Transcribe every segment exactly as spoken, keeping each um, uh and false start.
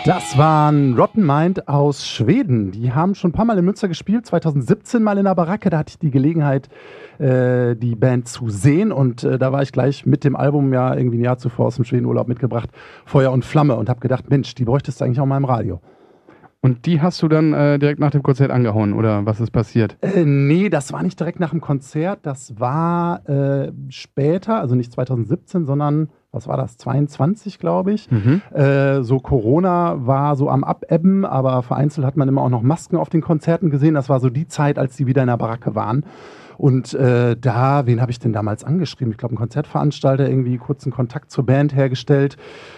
Das waren Rotten Mind aus Schweden. Die haben schon ein paar Mal in Münster gespielt, zwanzig siebzehn mal in der Baracke. Da hatte ich die Gelegenheit, äh, die Band zu sehen. Und äh, da war ich gleich mit dem Album ja irgendwie ein Jahr zuvor aus dem Schwedenurlaub mitgebracht, Feuer und Flamme. Und habe gedacht, Mensch, die bräuchtest du eigentlich auch mal im Radio. Und die hast du dann äh, direkt nach dem Konzert angehauen, oder was ist passiert? Äh, nee, das war nicht direkt nach dem Konzert. Das war äh, später, also nicht zwanzig siebzehn, sondern, was war das, zweiundzwanzig, glaube ich. Mhm. Äh, so Corona war so am Abebben, aber vereinzelt hat man immer auch noch Masken auf den Konzerten gesehen. Das war so die Zeit, als die wieder in der Baracke waren. Und äh, da, wen habe ich denn damals angeschrieben? Ich glaube, ein Konzertveranstalter, irgendwie kurzen Kontakt zur Band hergestellt,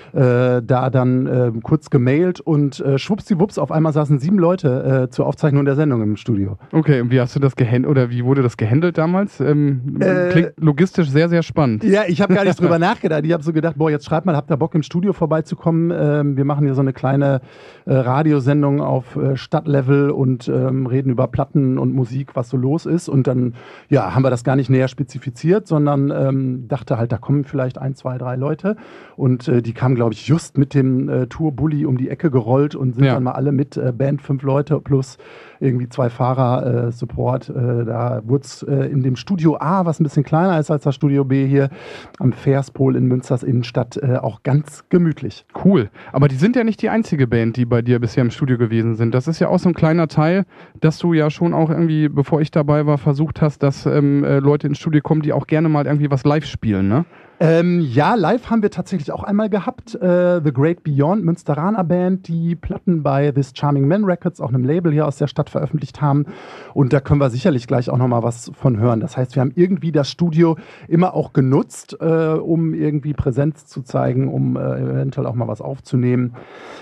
äh, da dann äh, kurz gemailt und äh, schwuppsdiwupps, auf einmal saßen sieben Leute äh, zur Aufzeichnung der Sendung im Studio. Okay, und wie hast du das gehandelt, oder wie wurde das gehandelt damals? Ähm, Äh, klingt logistisch sehr, sehr spannend. Ja, ich habe gar nicht drüber nachgedacht. Ich habe so gedacht, boah, jetzt schreibt mal, habt ihr Bock im Studio vorbeizukommen? Ähm, wir machen hier so eine kleine äh, Radiosendung auf äh, Stadtlevel und ähm, reden über Platten und Musik, was so los ist. Und dann ja, haben wir das gar nicht näher spezifiziert, sondern ähm, dachte halt, da kommen vielleicht ein, zwei, drei Leute. Und äh, die kamen, glaube ich, just mit dem äh, Tourbully um die Ecke gerollt und sind Ja. dann mal alle mit äh, Band, fünf Leute plus irgendwie zwei Fahrer äh, Support. Äh, da wurde es äh, in dem Studio A, was ein bisschen kleiner ist als das Studio B hier am Verspol in Münsters Innenstadt, äh, auch ganz gemütlich. Cool. Aber die sind ja nicht die einzige Band, die bei dir bisher im Studio gewesen sind. Das ist ja auch so ein kleiner Teil, dass du ja schon auch irgendwie, bevor ich dabei war, versucht hast, dass ähm, äh, Leute ins Studio kommen, die auch gerne mal irgendwie was live spielen, ne? Ähm, ja, live haben wir tatsächlich auch einmal gehabt. Äh, The Great Beyond, Münsteraner Band, die Platten bei This Charming Man Records, auch einem Label hier aus der Stadt, veröffentlicht haben. Und da können wir sicherlich gleich auch nochmal was von hören. Das heißt, wir haben irgendwie das Studio immer auch genutzt, äh, um irgendwie Präsenz zu zeigen, um äh, eventuell auch mal was aufzunehmen.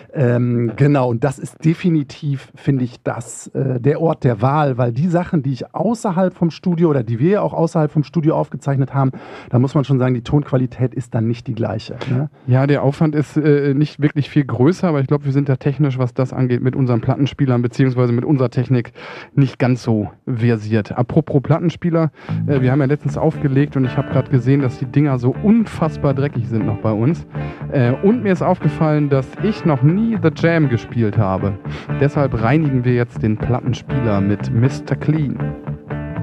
Ähm, genau, und das ist definitiv, finde ich, das, äh, der Ort der Wahl, weil die Sachen, die ich außerhalb vom Studio oder die wir auch außerhalb vom Studio aufgezeichnet haben, da muss man schon sagen, die Tonqualität ist dann nicht die gleiche. Ne? Ja, der Aufwand ist äh, nicht wirklich viel größer, aber ich glaube, wir sind da technisch, was das angeht, mit unseren Plattenspielern beziehungsweise mit unserer Technik nicht ganz so versiert. Apropos Plattenspieler, äh, wir haben ja letztens aufgelegt und ich habe gerade gesehen, dass die Dinger so unfassbar dreckig sind noch bei uns. Äh, und mir ist aufgefallen, dass ich noch nie The Jam gespielt habe. Deshalb reinigen wir jetzt den Plattenspieler mit Mister Clean.